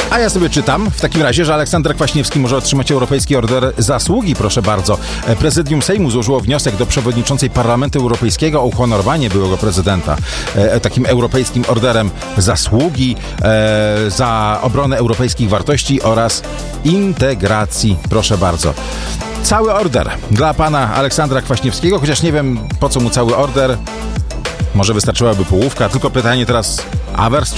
A ja sobie czytam w takim razie, że Aleksander Kwaśniewski może otrzymać Europejski Order Zasługi, proszę bardzo. Prezydium Sejmu złożyło wniosek do przewodniczącej Parlamentu Europejskiego o uhonorowanie byłego prezydenta takim Europejskim Orderem Zasługi za obronę europejskich wartości oraz integracji, proszę bardzo. Cały order dla pana Aleksandra Kwaśniewskiego, chociaż nie wiem, po co mu cały order. Może wystarczyłaby połówka. Tylko pytanie teraz, awers